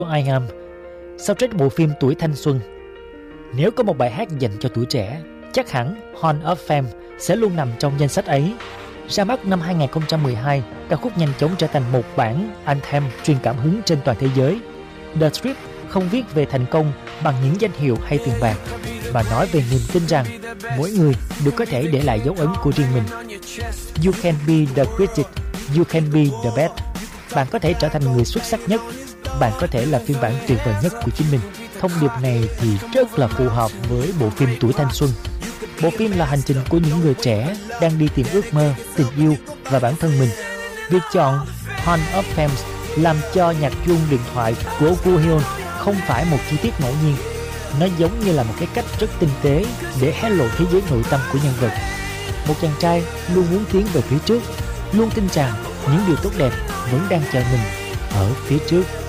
I Am. Soundtrack bộ phim tuổi thanh xuân. Nếu có một bài hát dành cho tuổi trẻ, chắc hẳn Hall of Fame sẽ luôn nằm trong danh sách ấy. Ra mắt năm 2012, ca khúc nhanh chóng trở thành một bản anthem truyền cảm hứng trên toàn thế giới. The Strip không viết về thành công bằng những danh hiệu hay tiền bạc, mà nói về niềm tin rằng mỗi người đều có thể để lại dấu ấn của riêng mình. You can be the greatest, you can be the best. Bạn có thể trở thành người xuất sắc nhất, bạn có thể là phiên bản tuyệt vời nhất của chính mình. Thông điệp này thì rất là phù hợp với bộ phim Tuổi Thanh Xuân. Bộ phim là hành trình của những người trẻ đang đi tìm ước mơ, tình yêu và bản thân mình. Việc chọn Hall of Fame làm cho nhạc chuông điện thoại của Woohyun không phải một chi tiết ngẫu nhiên. Nó giống như là một cái cách rất tinh tế để hé lộ thế giới nội tâm của nhân vật. Một chàng trai luôn muốn tiến về phía trước, luôn tin rằng những điều tốt đẹp vẫn đang chờ mình ở phía trước.